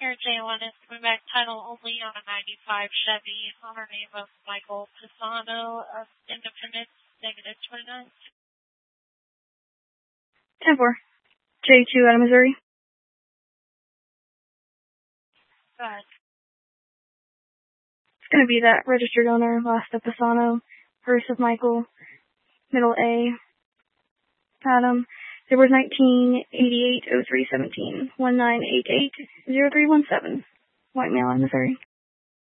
Here, J1 is coming back title only on a 95 Chevy on our name of Michael Pisano of Independence, negative 29. 10-4. J2 out of Missouri. Go ahead. It's going to be that registered owner, last of Pisano, first of Michael, middle A, Adam. It was 1988-03-17, 1988-0317, White Male in Missouri.